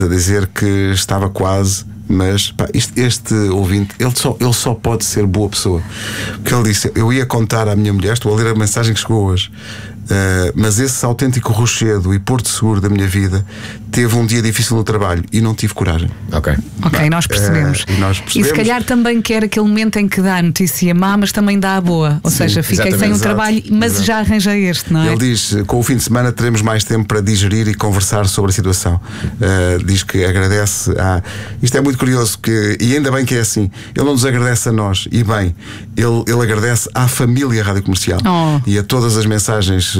a dizer que estava quase, mas pá, este ouvinte, ele só pode ser boa pessoa. Porque ele disse: eu ia contar à minha mulher, estou a ler a mensagem que chegou hoje, mas esse autêntico rochedo e porto seguro da minha vida teve um dia difícil no trabalho e não tive coragem. Ok, nós percebemos. E se calhar também quer aquele momento em que dá a notícia má, mas também dá a boa. Ou seja, fiquei sem um trabalho, mas já arranjei este, não é? Ele diz: com o fim de semana teremos mais tempo para digerir e conversar sobre a situação. Diz que agradece isto é muito curioso, e ainda bem que é assim. Ele não nos agradece a nós, e bem, ele agradece à família Rádio Comercial e a todas as mensagens